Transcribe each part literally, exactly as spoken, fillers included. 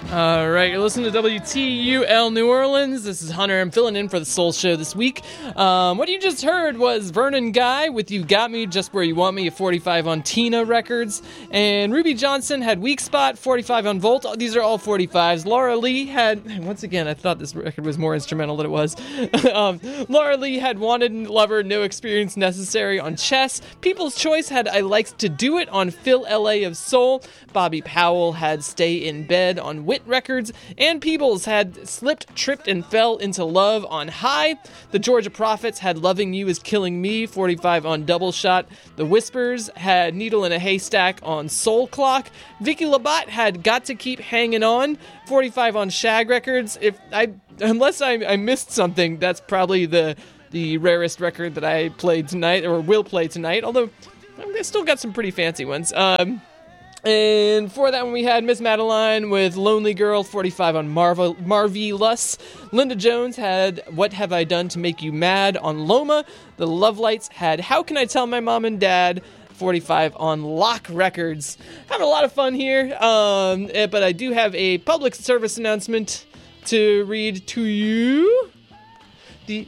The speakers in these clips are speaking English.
All right, you're listening to W T U L New Orleans. This is Hunter. I'm filling in for the Soul Show this week. Um, what you just heard was Vernon Guy with You Got Me Just Where You Want Me at forty-five on Tina Records. And Ruby Johnson had Weak Spot, forty-five on Volt. These are all forty-fives. Laura Lee had, once again, I thought this record was more instrumental than it was. um, Laura Lee had Wanted Lover, No Experience Necessary on Chess. People's Choice had I Liked to Do It on Phil L A of Soul. Bobby Powell had Stay in Bed on Wit Records, and Peebles had Slipped, Tripped, and Fell into Love on High. The Georgia Prophets had Loving You Is Killing Me, forty-five on Double Shot. The Whispers had Needle in a Haystack on Soul Clock. Vicky Labat had Got to Keep Hanging On, forty-five on Shag Records. If I, unless I, I missed something, that's probably the the rarest record that I played tonight, or will play tonight, although I still got some pretty fancy ones. Um... And for that one, we had Miss Madeline with Lonely Girl, forty-five on Marvel, Marvelous. Linda Jones had What Have I Done to Make You Mad on Loma. The Lovelights had How Can I Tell My Mom and Dad, forty-five on Lock Records. Having a lot of fun here, um, but I do have a public service announcement to read to you. The...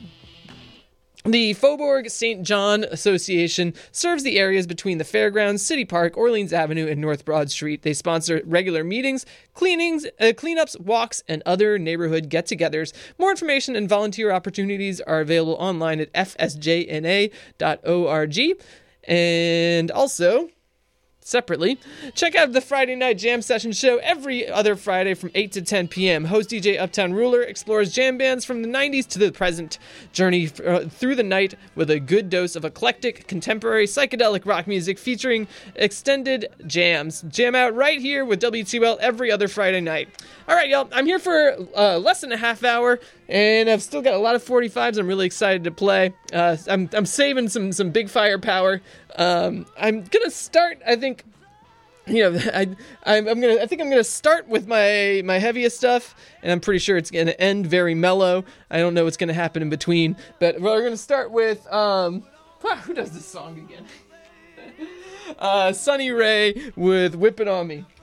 The Faubourg Saint John Association serves the areas between the Fairgrounds, City Park, Orleans Avenue, and North Broad Street. They sponsor regular meetings, cleanings, uh, cleanups, walks, and other neighborhood get-togethers. More information and volunteer opportunities are available online at f s j n a dot org. And also, separately, check out the Friday Night Jam Session show every other Friday from eight to ten p.m. Host D J Uptown Ruler explores jam bands from the nineties to the present. Journey uh, through the night with a good dose of eclectic, contemporary, psychedelic rock music featuring extended jams. Jam out right here with W T L every other Friday night. All right, y'all, I'm here for uh, less than a half hour, and I've still got a lot of forty-fives I'm really excited to play. Uh, I'm, I'm saving some, some big firepower. Um, I'm gonna start, I think, you know, I, I'm, I'm gonna, I think I'm gonna start with my, my heaviest stuff, and I'm pretty sure it's gonna end very mellow. I don't know what's gonna happen in between, but we're gonna start with, um, who does this song again? uh, Sunny Ray with Whip It On Me.